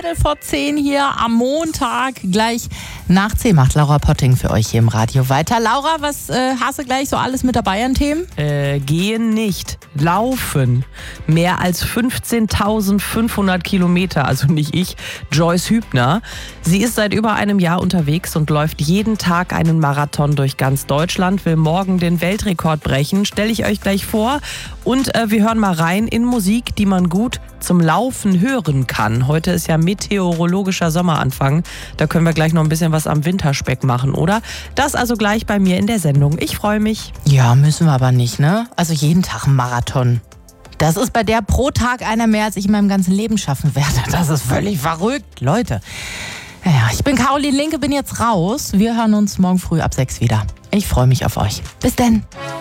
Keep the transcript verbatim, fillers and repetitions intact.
Viertel vor zehn hier am Montag. Gleich nach zehn macht Laura Potting für euch hier im Radio weiter. Laura, was äh, hast du gleich so alles mit dabei an Themen? Äh, gehen nicht, laufen. Mehr als fünfzehntausendfünfhundert Kilometer, also nicht ich, Joyce Hübner. Sie ist seit über einem Jahr unterwegs und läuft jeden Tag einen Marathon durch ganz Deutschland, will morgen den Weltrekord brechen. Stelle ich euch gleich vor. Und äh, wir hören mal rein in Musik, die man gut zum Laufen hören kann. Heute ist ja meteorologischer Sommeranfang. Da können wir gleich noch ein bisschen was am Winterspeck machen, oder? Das also gleich bei mir in der Sendung. Ich freue mich. Ja, müssen wir aber nicht, ne? Also jeden Tag ein Marathon. Das ist bei der pro Tag einer mehr, als ich in meinem ganzen Leben schaffen werde. Das ist völlig verrückt, Leute. Naja, ich bin Caroline Linke, bin jetzt raus. Wir hören uns morgen früh ab sechs wieder. Ich freue mich auf euch. Bis denn.